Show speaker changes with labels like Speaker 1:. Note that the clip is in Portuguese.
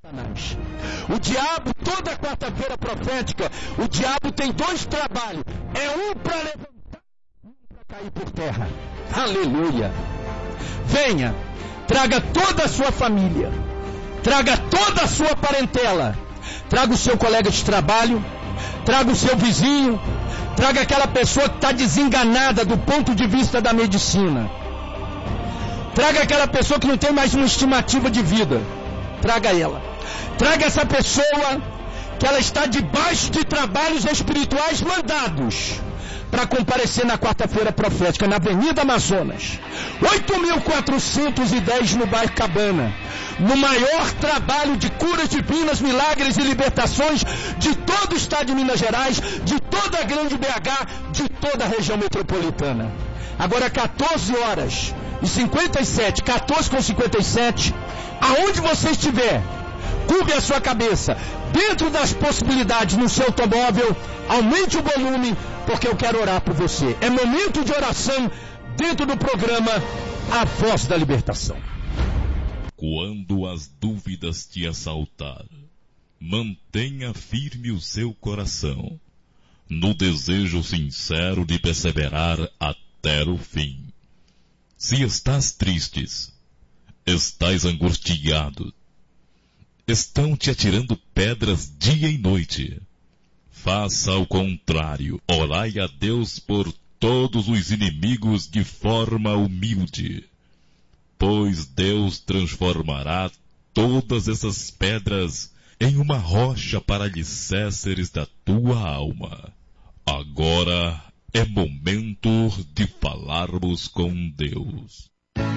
Speaker 1: Satanás. O diabo, toda quarta-feira profética, o diabo tem dois trabalhos. É um para levantar e um para cair por terra. Aleluia. Venha, traga toda a sua família, traga toda a sua parentela, traga o seu colega de trabalho, traga o seu vizinho, traga aquela pessoa que está desenganada do ponto de vista da medicina, traga aquela pessoa que não tem mais uma estimativa de vida, traga ela, traga essa pessoa que ela está debaixo de trabalhos espirituais mandados para comparecer na quarta-feira profética, na Avenida Amazonas, 8.410 no bairro Cabana, no maior trabalho de curas divinas, milagres e libertações de todo o estado de Minas Gerais, de toda a grande BH, de toda a região metropolitana. Agora 14 horas e 57, 14:57, aonde você estiver, curve a sua cabeça, dentro das possibilidades no seu automóvel, aumente o volume, porque eu quero orar por você. É momento de oração dentro do programa A Voz da Libertação.
Speaker 2: Quando as dúvidas te assaltar, mantenha firme o seu coração, no desejo sincero de perseverar até o fim. Se estás tristes, estás angustiado, estão te atirando pedras dia e noite, faça o contrário, orai a Deus por todos os inimigos de forma humilde, pois Deus transformará todas essas pedras em uma rocha para alicerces da tua alma. Agora é momento de falarmos com Deus.